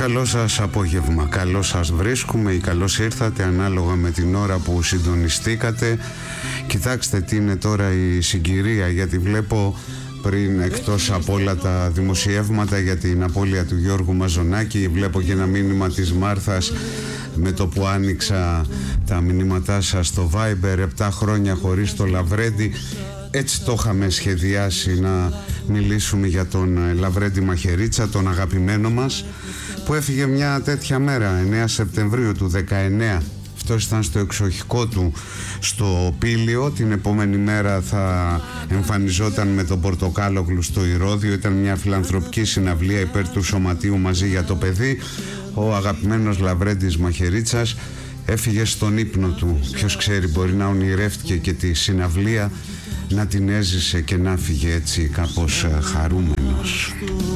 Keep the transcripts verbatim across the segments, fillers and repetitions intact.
Καλό σας απόγευμα, καλό σας βρίσκουμε ή καλώς ήρθατε ανάλογα με την ώρα που συντονιστήκατε. Κοιτάξτε τι είναι τώρα η συγκυρία, γιατί βλέπω πριν, εκτός από όλα τα δημοσιεύματα για την απώλεια του Γιώργου Μαζονάκη, βλέπω και ένα μήνυμα της Μάρθας με το που άνοιξα τα μηνύματά σας στο Viber, επτά χρόνια χωρίς το Λαβρέντη. Έτσι το είχαμε σχεδιάσει, να μιλήσουμε για τον Λαβρέντη Μαχαιρίτσα, τον αγαπημένο μας, που έφυγε μια τέτοια μέρα, εννέα Σεπτεμβρίου του δεκαεννέα. Αυτός ήταν στο εξοχικό του στο Πήλιο. Την επόμενη μέρα θα εμφανιζόταν με τον Πορτοκάλογλου στο Ηρώδειο. Ήταν μια φιλανθρωπική συναυλία υπέρ του Σωματείου Μαζί για το Παιδί. Ο αγαπημένος Λαβρέντης Μαχαιρίτσας έφυγε στον ύπνο του. Ποιος ξέρει, μπορεί να ονειρεύτηκε και τη συναυλία, να την έζησε και να φύγε έτσι κάπως χαρούμενος.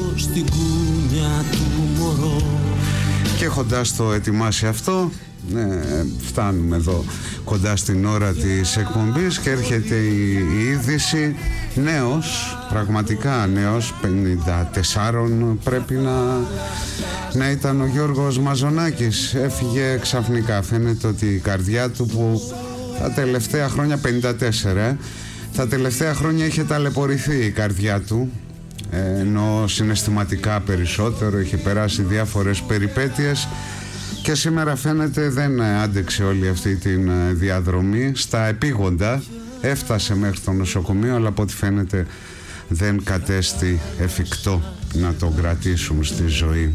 Και έχοντας το ετοιμάσει αυτό, ναι, φτάνουμε εδώ κοντά στην ώρα της εκπομπής και έρχεται η, η είδηση. Νέος, πραγματικά νέος, πενήντα τεσσάρων πρέπει να, να ήταν ο Γιώργος Μαζονάκης. Έφυγε ξαφνικά. Φαίνεται ότι η καρδιά του, που τα τελευταία χρόνια, πενήντα τέσσερα, τα τελευταία χρόνια είχε ταλαιπωρηθεί η καρδιά του, ενώ συναισθηματικά περισσότερο, είχε περάσει διάφορες περιπέτειες και σήμερα φαίνεται δεν άντεξε όλη αυτή τη διαδρομή. Στα επίγοντα έφτασε μέχρι το νοσοκομείο, αλλά από ό,τι φαίνεται δεν κατέστη εφικτό να τον κρατήσουμε στη ζωή.